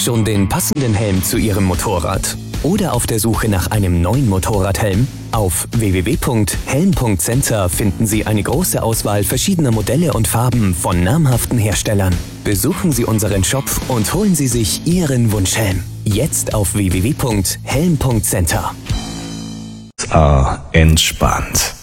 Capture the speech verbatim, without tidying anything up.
Schon den passenden Helm zu Ihrem Motorrad? Oder auf der Suche nach einem neuen Motorradhelm? Auf w w w punkt helm punkt center finden Sie eine große Auswahl verschiedener Modelle und Farben von namhaften Herstellern. Besuchen Sie unseren Shop und holen Sie sich Ihren Wunschhelm. Jetzt auf w w w punkt helm punkt center. Ah, entspannt.